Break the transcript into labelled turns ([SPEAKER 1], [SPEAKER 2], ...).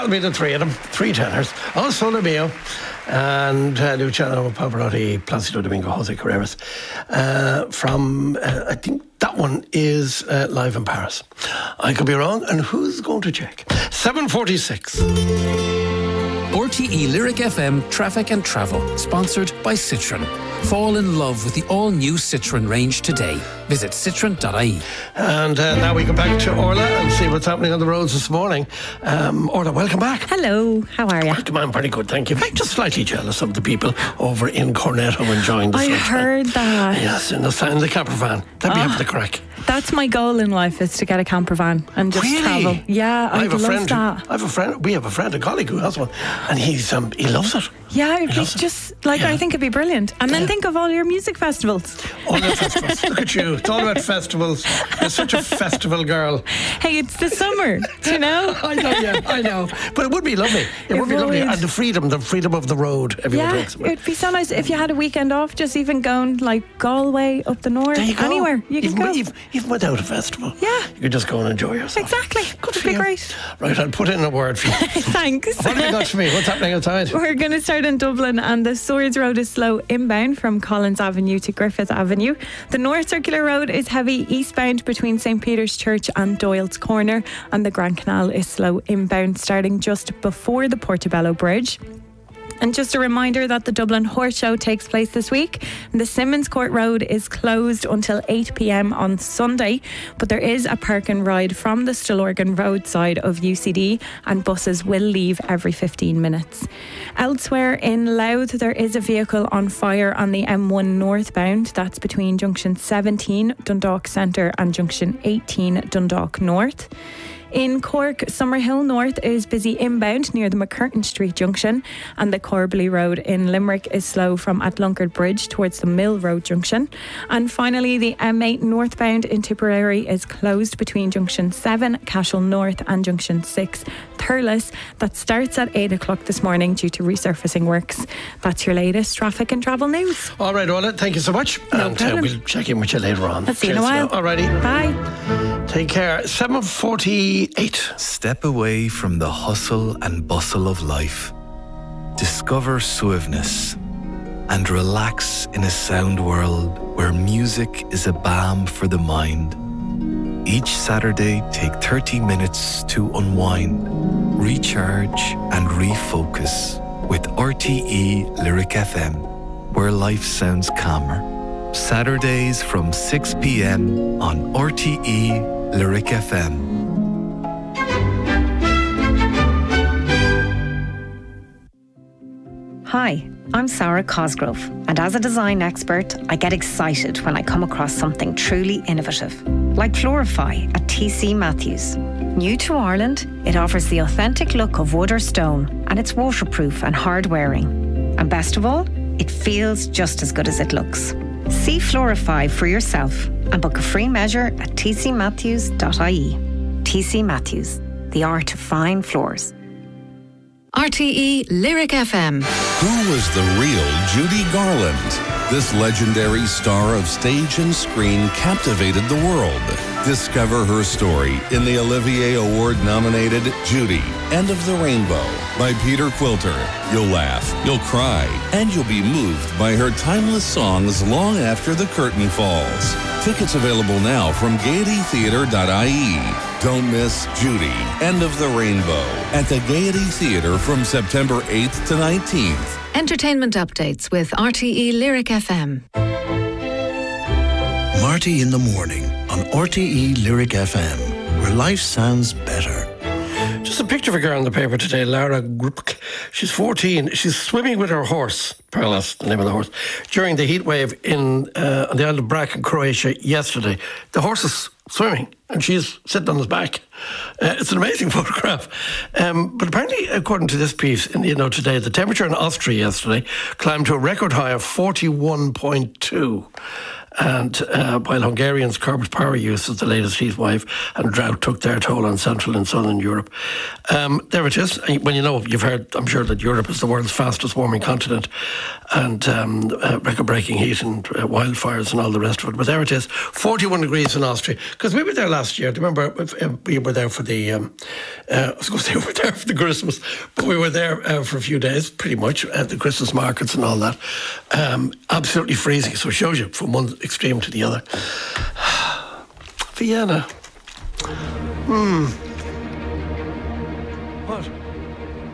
[SPEAKER 1] that'll be the three of them, three tenors. Al Sole Mio and Luciano Pavarotti, Placido Domingo, Jose Carreras. From, I think that one is live in Paris. I could be wrong, and who's going to check? 7:46.
[SPEAKER 2] RTE Lyric FM Traffic and Travel, sponsored by Citroën. Fall in love with the all-new Citroën range today. Visit citroen.ie.
[SPEAKER 1] And now we go back to Orla and see what's happening on the roads this morning. Orla, welcome back.
[SPEAKER 3] Hello, how are you?
[SPEAKER 1] I'm pretty good, thank you. I'm just slightly jealous of the people over in Cornetto enjoying the sunshine.
[SPEAKER 3] I heard that.
[SPEAKER 1] Yes, in the camper van. They'd be having the crack.
[SPEAKER 3] That's my goal in life, is to get a camper van and just travel. Yeah, I love that.
[SPEAKER 1] We have a friend, a colleague who has one, and he loves it.
[SPEAKER 3] Yeah, it's just like, I think it'd be brilliant. And then think of all your music festivals.
[SPEAKER 1] All your festivals. Look at you. It's all about festivals. You're such a festival girl.
[SPEAKER 3] Hey, it's the summer, you know?
[SPEAKER 1] I know. But it would be lovely. It would be lovely. And the freedom of the road.
[SPEAKER 3] It'd be so nice if you had a weekend off, just even going like Galway, up the north, anywhere. You can go.
[SPEAKER 1] Even without a festival.
[SPEAKER 3] Yeah.
[SPEAKER 1] You could just go and enjoy yourself.
[SPEAKER 3] Exactly. It'd be great.
[SPEAKER 1] Right, I'll put in a word for you.
[SPEAKER 3] Thanks.
[SPEAKER 1] What have you got for me? What's happening outside?
[SPEAKER 3] We're going to start in Dublin, and the Swords Road is slow inbound from Collins Avenue to Griffith Avenue. The North Circular Road is heavy eastbound between St. Peter's Church and Doyle's Corner, and the Grand Canal is slow inbound starting just before the Portobello Bridge. And just a reminder that the Dublin Horse Show takes place this week. The Simmons Court Road is closed until 8 p.m. on Sunday, but there is a park and ride from the Stillorgan Road side of UCD, and buses will leave every 15 minutes. Elsewhere in Louth, there is a vehicle on fire on the M1 northbound. That's between Junction 17, Dundalk Centre, and Junction 18, Dundalk North. In Cork, Summerhill North is busy inbound near the McCurtain Street junction, and the Corbally Road in Limerick is slow from Atlunkard Bridge towards the Mill Road junction. And finally, the M8 northbound in Tipperary is closed between Junction 7, Cashel North, and Junction 6, Thurles. That starts at 8 o'clock this morning due to resurfacing works. That's your latest traffic and travel news.
[SPEAKER 1] All right, Orla, thank you so much.
[SPEAKER 3] No problem.
[SPEAKER 1] We'll check in with you later on.
[SPEAKER 3] I'll see you in a while.
[SPEAKER 1] All righty.
[SPEAKER 3] Bye.
[SPEAKER 1] Take care. 7:48.
[SPEAKER 4] Step away from the hustle and bustle of life. Discover suaveness and relax in a sound world where music is a balm for the mind. Each Saturday, take 30 minutes to unwind, recharge and refocus with RTE Lyric FM, where life sounds calmer. Saturdays from 6 p.m. on RTE Lyric FM.
[SPEAKER 5] Hi, I'm Sarah Cosgrove, and as a design expert, I get excited when I come across something truly innovative, like Florify at TC Matthews. New to Ireland, it offers the authentic look of wood or stone, and it's waterproof and hard wearing. And best of all, it feels just as good as it looks. See Florify for yourself and book a free measure at tcmatthews.ie. TC Matthews, the art of fine floors.
[SPEAKER 6] RTE Lyric FM.
[SPEAKER 7] Who was the real Judy Garland? This legendary star of stage and screen captivated the world. Discover her story in the Olivier Award-nominated Judy, End of the Rainbow by Peter Quilter. You'll laugh, you'll cry, and you'll be moved by her timeless songs long after the curtain falls. Tickets available now from Gaiety-Theatre.ie. Don't miss Judy, End of the Rainbow at the Gaiety Theatre from September 8th to 19th.
[SPEAKER 6] Entertainment updates with RTE Lyric FM.
[SPEAKER 8] Marty in the Morning on RTE Lyric FM, where life sounds better.
[SPEAKER 1] Just a picture of a girl in the paper today, Lara Grupk. She's 14. She's swimming with her horse, Perlas, the name of the horse, during the heat wave on the island of Brac in Croatia yesterday. The horse is swimming and she's sitting on his back. It's an amazing photograph. But apparently, according to this piece in today, the temperature in Austria yesterday climbed to a record high of 41.2. And while Hungarians curbed power use as the latest heat wave and drought took their toll on Central and Southern Europe. There it is. When you've heard, I'm sure, that Europe is the world's fastest warming continent, and record-breaking heat and wildfires and all the rest of it. But there it is, 41 degrees in Austria. Because we were there last year. Do you remember? We were there for the, I was going to say we were there for the Christmas, but we were there for a few days, pretty much, at the Christmas markets and all that. Absolutely freezing. So it shows you from one extreme to the other. Vienna. What?